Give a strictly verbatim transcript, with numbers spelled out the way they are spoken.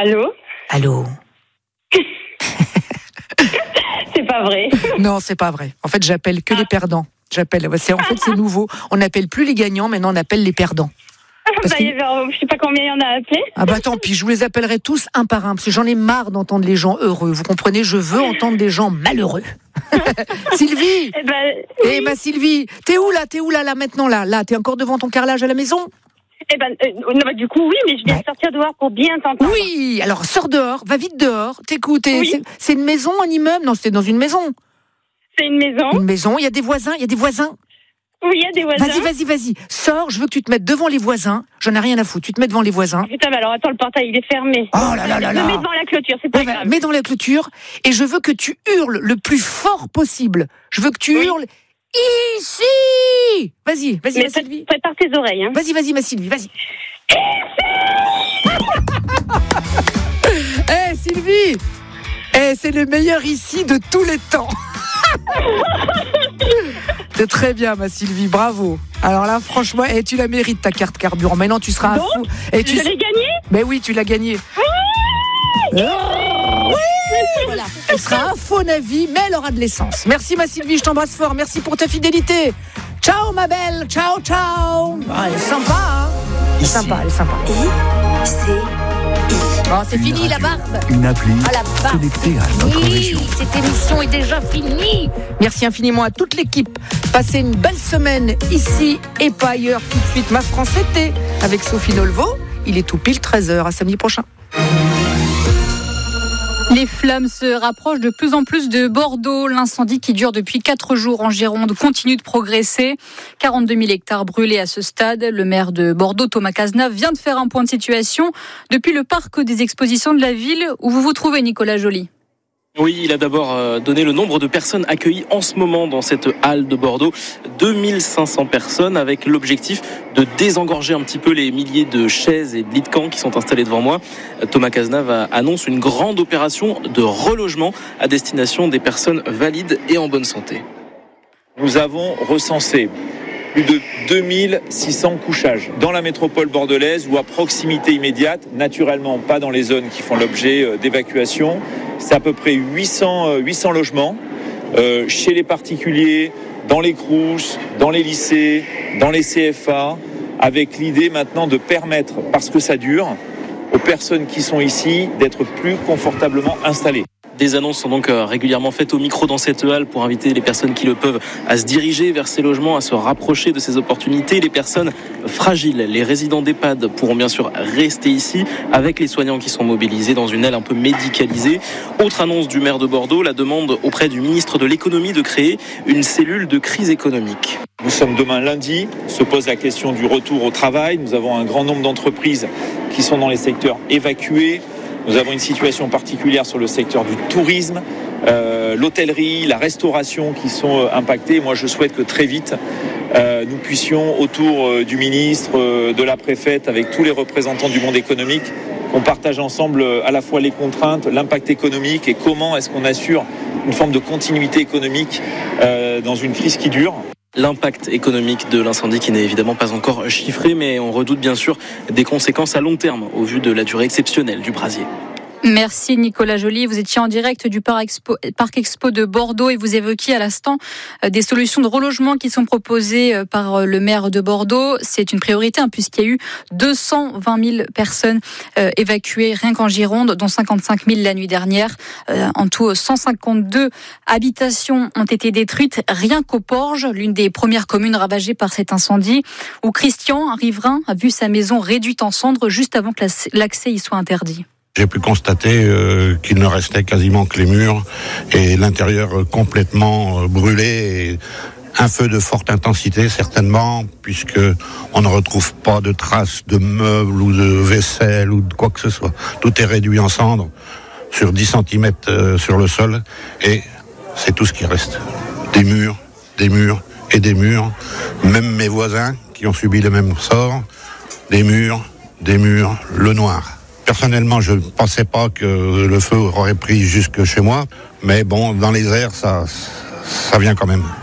Allô ? Allô ? C'est pas vrai. Non, c'est pas vrai. En fait, j'appelle que ah. les perdants. J'appelle. C'est, en fait, c'est nouveau. On n'appelle plus les gagnants, maintenant on appelle les perdants. Bah, que... Je sais pas combien il y en a appelé. Ah bah tant pis, je vous les appellerai tous un par un, parce que j'en ai marre d'entendre les gens heureux. Vous comprenez ? Je veux entendre des gens malheureux. Sylvie. Eh ben, oui. Eh ma Sylvie, t'es où là ? T'es où là, là maintenant là Là, t'es encore devant ton carrelage à la maison ? Eh ben, euh, non, bah, du coup, oui, mais je viens ouais. de sortir dehors pour bien t'entendre. Oui, alors sors dehors, va vite dehors. T'écoutes. Oui. C'est, c'est une maison, un immeuble ? Non, c'était dans une maison. C'est une maison. Une maison. Il y a des voisins. Il y a des voisins. Oui, il y a des voisins. Vas-y, vas-y, vas-y. Sors, je veux que tu te mettes devant les voisins. J'en ai rien à foutre. Tu te mets devant les voisins. Putain, mais alors attends, le portail, il est fermé. Oh là là là là. Je me mets devant la clôture, c'est pas ouais, grave. Mets dans la clôture et je veux que tu hurles le plus fort possible. Je veux que tu oui. hurles ici. Vas-y, vas-y, mais ma Sylvie. Prépare tes oreilles. Hein. Vas-y, vas-y, ma Sylvie, vas-y. Eh hey, Sylvie. Eh, hey, c'est le meilleur ici de tous les temps. C'est très bien, ma Sylvie, bravo. Alors là, franchement, eh, tu la mérites ta carte carburant. Maintenant, tu seras Donc, à fou. Et tu je l'ai gagnée ? Ben oui, tu l'as gagnée. Oui, oui voilà. Elle sera à faux avis, mais elle aura de l'essence. Merci, ma Sylvie, je t'embrasse fort. Merci pour ta fidélité. Ciao, ma belle. Ciao, ciao. Ah, elle est sympa, hein. Elle est sympa, elle est sympa. Et c'est... Oh, c'est une fini radio, la barbe. Une appli ah, la barbe. connectée à notre oui, région. Cette émission est déjà finie. Merci infiniment à toute l'équipe. Passez une belle semaine ici et pas ailleurs. Tout de suite, Ma France été avec Sophie Nolvo. Il est tout pile treize heures. À samedi prochain. Les flammes se rapprochent de plus en plus de Bordeaux. L'incendie qui dure depuis quatre jours en Gironde continue de progresser. quarante-deux mille hectares brûlés à ce stade. Le maire de Bordeaux, Thomas Cazenave, vient de faire un point de situation depuis le parc des expositions de la ville où vous vous trouvez, Nicolas Joly. Oui, il a d'abord donné le nombre de personnes accueillies en ce moment dans cette halle de Bordeaux. deux mille cinq cents personnes avec l'objectif de désengorger un petit peu les milliers de chaises et de lits de camp qui sont installés devant moi. Thomas Cazenave annonce une grande opération de relogement à destination des personnes valides et en bonne santé. Nous avons recensé plus de deux mille six cents couchages dans la métropole bordelaise ou à proximité immédiate, naturellement pas dans les zones qui font l'objet d'évacuation. C'est à peu près huit cents, huit cents logements euh, chez les particuliers, dans les crous, dans les lycées, dans les C F A, avec l'idée maintenant de permettre, parce que ça dure, aux personnes qui sont ici d'être plus confortablement installées. Des annonces sont donc régulièrement faites au micro dans cette halle pour inviter les personnes qui le peuvent à se diriger vers ces logements, à se rapprocher de ces opportunités. Les personnes fragiles, les résidents d'EHPAD pourront bien sûr rester ici avec les soignants qui sont mobilisés dans une aile un peu médicalisée. Autre annonce du maire de Bordeaux, la demande auprès du ministre de l'économie de créer une cellule de crise économique. Nous sommes demain lundi, se pose la question du retour au travail. Nous avons un grand nombre d'entreprises qui sont dans les secteurs évacués. Nous avons une situation particulière sur le secteur du tourisme, euh, l'hôtellerie, la restauration qui sont impactés. Moi, je souhaite que très vite, euh, nous puissions, autour euh, du ministre, euh, de la préfète, avec tous les représentants du monde économique, qu'on partage ensemble euh, à la fois les contraintes, l'impact économique et comment est-ce qu'on assure une forme de continuité économique euh, dans une crise qui dure. L'impact économique de l'incendie qui n'est évidemment pas encore chiffré, mais on redoute bien sûr des conséquences à long terme au vu de la durée exceptionnelle du brasier. Merci Nicolas Joly. Vous étiez en direct du Parc Expo, Parc Expo de Bordeaux et vous évoquiez à l'instant des solutions de relogement qui sont proposées par le maire de Bordeaux. C'est une priorité hein, puisqu'il y a eu deux cent vingt mille personnes euh, évacuées rien qu'en Gironde, dont cinquante-cinq mille la nuit dernière. Euh, en tout, cent cinquante-deux habitations ont été détruites rien qu'au Porge, l'une des premières communes ravagées par cet incendie, où Christian, un riverain, a vu sa maison réduite en cendres juste avant que l'accès y soit interdit. J'ai pu constater euh, qu'il ne restait quasiment que les murs et l'intérieur complètement euh, brûlé. Et un feu de forte intensité certainement, puisque on ne retrouve pas de traces de meubles ou de vaisselle ou de quoi que ce soit. Tout est réduit en cendres sur dix centimètres euh, sur le sol et c'est tout ce qui reste. Des murs, des murs et des murs. Même mes voisins qui ont subi le même sort, des murs, des murs, le noir. Personnellement, je ne pensais pas que le feu aurait pris jusque chez moi, mais bon, dans les airs, ça, ça vient quand même.